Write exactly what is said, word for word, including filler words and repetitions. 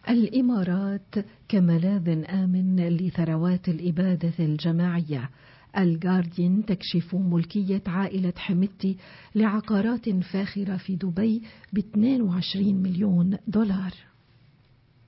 الإمارات كملاذ آمن لثروات الإبادة الجماعية. الجارديان تكشف ملكية عائلة حميدتي لعقارات فاخرة في دبي ب اثنين وعشرين مليون دولار.